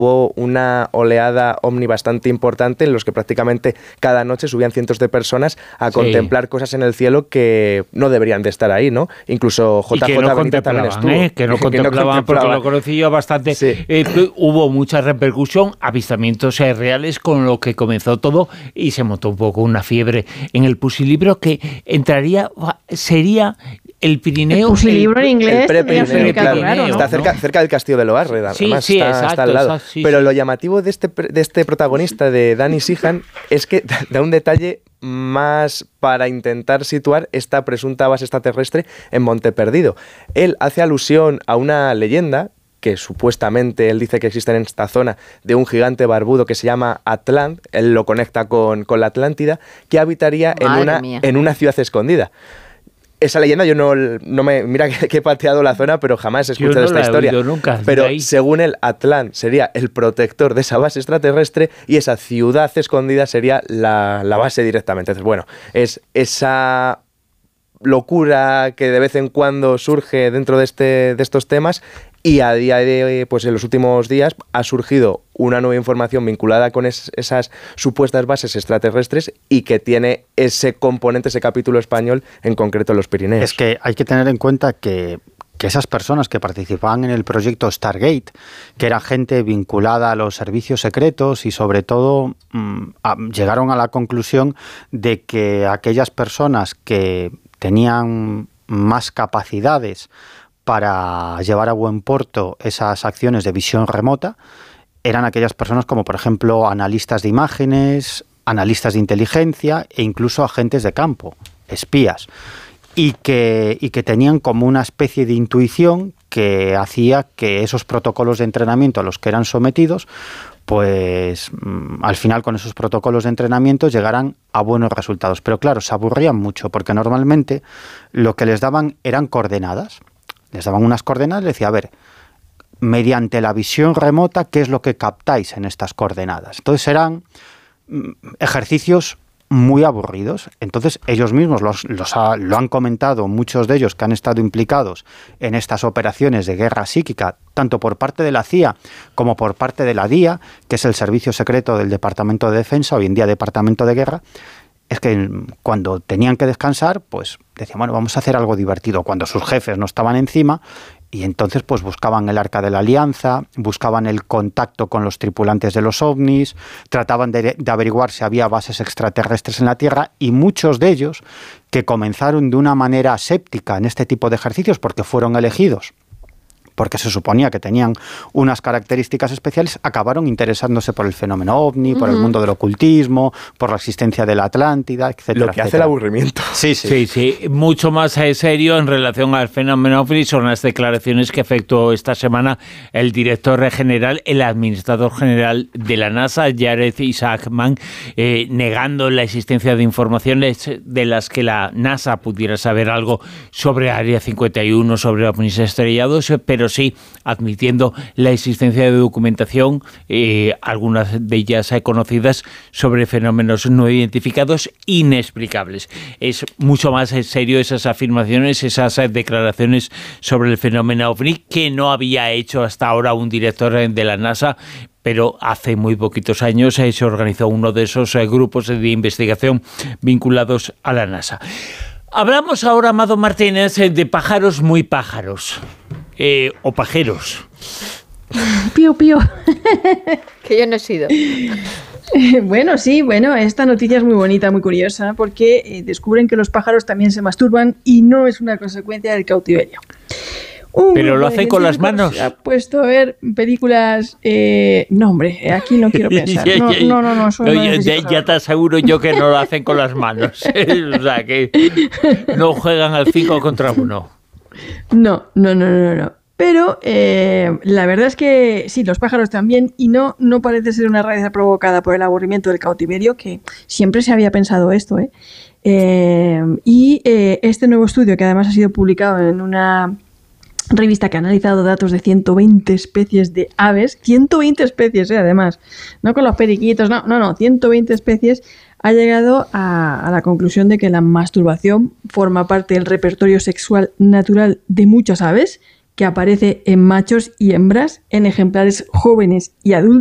hubo una oleada ovni bastante importante en los que prácticamente cada noche subían cientos de personas a contemplar cosas en el cielo que no deberían de estar ahí, ¿no? Incluso JJ Benítez también estuvo. Que no contemplaban, porque lo conocí yo bastante. Sí. Hubo mucha repercusión, avistamientos reales, con lo que comenzó todo y se montó un poco una fiebre en el Pusilibro que sería el Pirineo. El Pusilibro en inglés. El Pirineo, claro, ¿no? Está cerca del Castillo de Loarre, además, está al lado. Pero lo llamativo de este protagonista, de Danny Sheehan, es que da un detalle más para intentar situar esta presunta base extraterrestre en Monte Perdido. Él hace alusión a una leyenda que supuestamente él dice que existe en esta zona, de un gigante barbudo que se llama Atlant. Él lo conecta con la Atlántida, que habitaría en una ciudad escondida. Esa leyenda yo no me... Mira que he pateado la zona, pero jamás he escuchado esta historia. Nunca, pero según él, Atlant sería el protector de esa base extraterrestre y esa ciudad escondida sería la base directamente. Entonces, bueno, es esa locura que de vez en cuando surge dentro de estos temas, y a día de hoy, pues en los últimos días, ha surgido una nueva información vinculada con esas supuestas bases extraterrestres y que tiene ese componente, ese capítulo español, en concreto en los Pirineos. Es que hay que tener en cuenta que esas personas que participaban en el proyecto Stargate, que era gente vinculada a los servicios secretos y sobre todo llegaron a la conclusión de que aquellas personas que tenían más capacidades para llevar a buen puerto esas acciones de visión remota eran aquellas personas como, por ejemplo, analistas de imágenes, analistas de inteligencia e incluso agentes de campo, espías, y que tenían como una especie de intuición que hacía que esos protocolos de entrenamiento a los que eran sometidos, pues al final con esos protocolos de entrenamiento llegaran a buenos resultados. Pero claro, se aburrían mucho porque normalmente lo que les daban eran coordenadas. Les daban unas coordenadas y les decía, a ver, mediante la visión remota, ¿qué es lo que captáis en estas coordenadas? Entonces eran ejercicios muy aburridos. Entonces ellos mismos lo han comentado, muchos de ellos que han estado implicados en estas operaciones de guerra psíquica, tanto por parte de la CIA como por parte de la DIA, que es el servicio secreto del Departamento de Defensa, hoy en día Departamento de Guerra. Es que cuando tenían que descansar, pues decían, bueno, vamos a hacer algo divertido, cuando sus jefes no estaban encima, y entonces pues buscaban el Arca de la Alianza, buscaban el contacto con los tripulantes de los ovnis, trataban de averiguar si había bases extraterrestres en la Tierra, y muchos de ellos, que comenzaron de una manera aséptica en este tipo de ejercicios porque fueron elegidos, porque se suponía que tenían unas características especiales, acabaron interesándose por el fenómeno ovni, por el mundo del ocultismo, por la existencia de la Atlántida, etcétera. Lo que hace el aburrimiento. Sí. Mucho más serio en relación al fenómeno ovni son las declaraciones que efectuó esta semana el director general, el administrador general de la NASA, Jared Isaacman, negando la existencia de informaciones de las que la NASA pudiera saber algo sobre Área 51, sobre ovnis estrellados, pero sí admitiendo la existencia de documentación, algunas de ellas conocidas, sobre fenómenos no identificados inexplicables. Es mucho más serio esas afirmaciones, esas declaraciones sobre el fenómeno OVNI, que no había hecho hasta ahora un director de la NASA, pero hace muy poquitos años se organizó uno de esos grupos de investigación vinculados a la NASA. Hablamos ahora, Amado Martínez, de pájaros muy pájaros. O pajeros. Pío. Que yo no he sido. Bueno, esta noticia es muy bonita, muy curiosa, porque descubren que los pájaros también se masturban y no es una consecuencia del cautiverio. Pero lo hacen con las manos. Se ha puesto a ver películas... no, hombre, aquí no quiero pensar. Ya te aseguro yo que no lo hacen con las manos. O sea, que no juegan al 5 contra 1. No. Pero la verdad es que sí, los pájaros también, y no parece ser una rareza provocada por el aburrimiento del cautiverio, que siempre se había pensado esto, y este nuevo estudio, que además ha sido publicado en una revista que ha analizado datos de 120 especies de aves, 120 especies, además, no con los periquitos, no, 120 especies, ha llegado a la conclusión de que la masturbación forma parte del repertorio sexual natural de muchas aves, que aparece en machos y hembras, en ejemplares jóvenes y adultos,